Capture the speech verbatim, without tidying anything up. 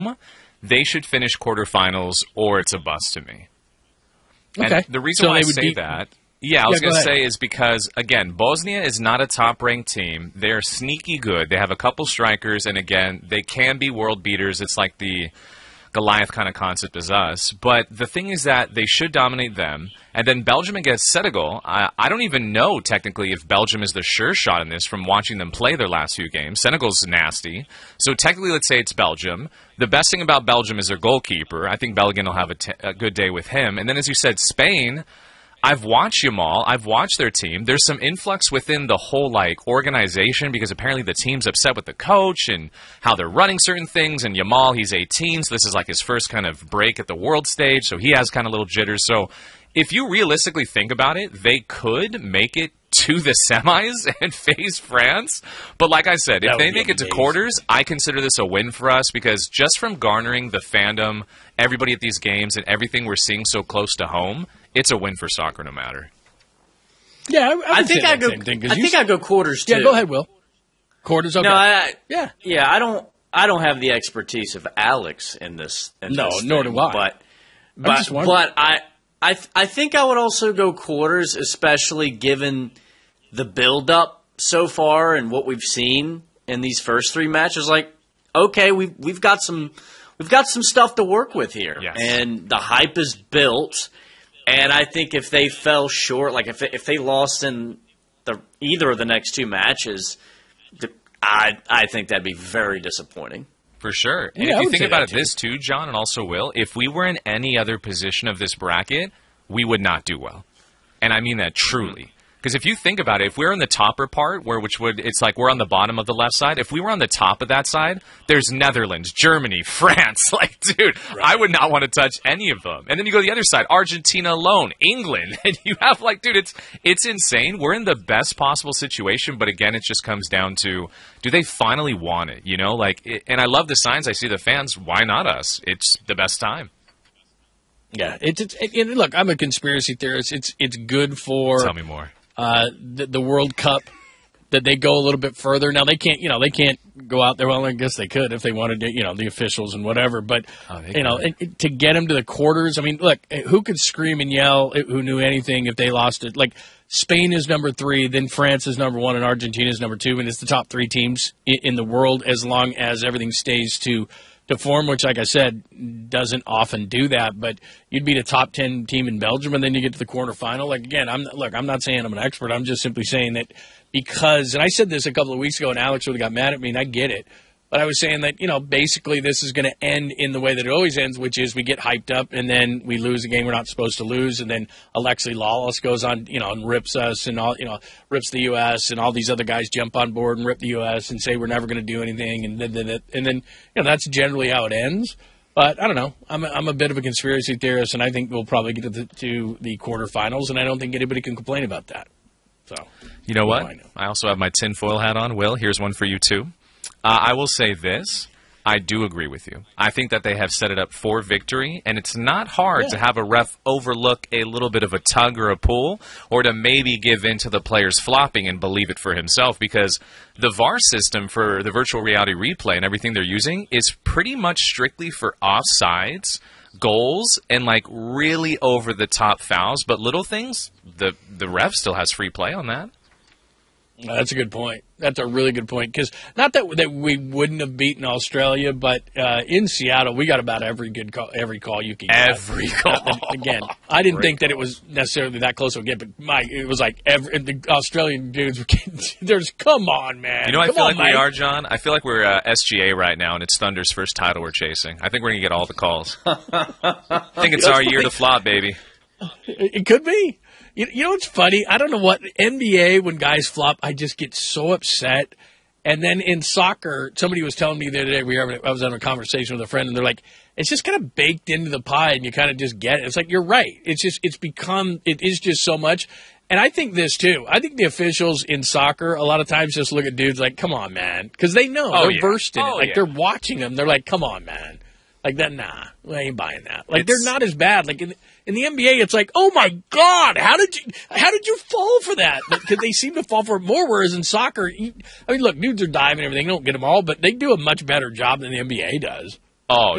they should finish quarterfinals or it's a bust to me. Okay. And the reason so why I would say be- that, yeah, I was Yeah, go going to ahead. say is because, again, Bosnia is not a top-ranked team. They're sneaky good. They have a couple strikers, and again, they can be world beaters. It's like the Goliath kind of concept as us. But the thing is that they should dominate them. And then Belgium against Senegal, I, I don't even know technically if Belgium is the sure shot in this from watching them play their last few games. Senegal's nasty. So technically, let's say it's Belgium. The best thing about Belgium is their goalkeeper. I think Belgium will have a, t- a good day with him. And then, as you said, Spain, I've watched Yamal. I've watched their team. There's some influx within the whole like organization because apparently the team's upset with the coach and how they're running certain things. And Yamal, he's eighteen, so this is like his first kind of break at the world stage. So he has kind of little jitters. So if you realistically think about it, they could make it to the semis and face France. But like I said, if That they would be make it to amazing. quarters, I consider this a win for us because just from garnering the fandom, everybody at these games, and everything we're seeing so close to home, it's a win for soccer no matter. Yeah, I, I, I would think say I that go. same thing, 'cause I you think s- I go quarters too. Yeah, go ahead, Will. Quarters, okay. No, I, yeah. yeah, I don't. I don't have the expertise of Alex in this. In No, this nor thing, do I. But, but, just wondering. but I, I, I think I would also go quarters, especially given the build-up so far and what we've seen in these first three matches. Like, okay, we've we've got some we've got some stuff to work with here, Yes. and the hype is built. And I think if they fell short, like if if they lost in the either of the next two matches, the, I I think that'd be very disappointing. For sure. And Yeah, I if you would think say about that it this too, John, and also Will, if we were in any other position of this bracket, we would not do well. And I mean that truly. Because if you think about it, if we're in the topper part, where which would it's like we're on the bottom of the left side. If we were on the top of that side, there's Netherlands, Germany, France. Like, dude, I would not want to touch any of them. And then you go to the other side, Argentina alone, England, and you have like, dude, it's it's insane. We're in the best possible situation, but again, it just comes down to do they finally want it? You know, like, it, and I love the signs. I see the fans. Why not us? It's the best time. Yeah, it's, it's it, it- look, I'm a conspiracy theorist. It's it's good for Tell me more. uh, the, the World Cup that they go a little bit further. Now they can't, you know, they can't go out there. Well, I guess they could if they wanted to, you know, the officials and whatever. But Oh, they you know, could. it, it- to get them to the quarters. I mean, look, who could scream and yell? Who knew anything if they lost it? Like Spain is number three, then France is number one, and Argentina is number two, and it's the top three teams in, in the world as long as everything stays to. To form, which, like I said, doesn't often do that, but you'd beat a top ten team in Belgium, and then you get to the quarterfinal. Like again, I'm look, I'm not saying I'm an expert. I'm just simply saying that because, and I said this a couple of weeks ago, and Alex really got mad at me, and I get it. But I was saying that, you know, basically this is going to end in the way that it always ends, which is we get hyped up and then we lose a game we're not supposed to lose, and then Alexei Lawless goes on, you know, and rips us and all, you know, rips the U S, and all these other guys jump on board and rip the U S and say we're never going to do anything, and then, then and then you know that's generally how it ends. But I don't know. I'm a, I'm a bit of a conspiracy theorist, and I think we'll probably get to the, to the quarterfinals, and I don't think anybody can complain about that. So You know what? I know. I also have my tinfoil hat on. Will, here's one for you too. Uh, I will say this. I do agree with you. I think that they have set it up for victory, and it's not hard Yeah. to have a ref overlook a little bit of a tug or a pull, or to maybe give in to the players flopping and believe it for himself, because the V A R system for the virtual reality replay and everything they're using is pretty much strictly for offsides, goals, and like really over-the-top fouls, but little things, the, the ref still has free play on that. Uh, That's a good point. That's a really good point. Because not that that we wouldn't have beaten Australia, but uh, in Seattle we got about every good call, every call you can get. Every call. Uh, again, I didn't Great think that it was necessarily that close of a game, but Mike, it was like every the Australian dudes were getting. There's come on, man. You know, what I Come feel on, like Mike. we are, John. I feel like we're uh, S G A right now, and it's Thunder's first title we're chasing. I think we're gonna get all the calls. I think it's our year to flop, baby. It it could be. You, you know what's funny? I don't know what N B A when guys flop, I just get so upset. And then in soccer, somebody was telling me the other day, we were having, I was having a conversation with a friend, and they're like, it's just kind of baked into the pie, and you kind of just get it. It's like, you're right. It's just, it's become, it is just so much. And I think this too. I think the officials in soccer a lot of times just look at dudes like, come on, man. Because they know. Oh, they're yeah. versed in it. Oh, Like, yeah. they're watching them. They're like, come on, man. Like that, nah, I ain't buying that. Like It's- they're not as bad. Like in, in the N B A, it's like, oh my god, how did you, how did you fall for that? Because they seem to fall for it more. Whereas in soccer, you, I mean, look, dudes are diving and everything. You don't get them all, but they do a much better job than the N B A does. Oh,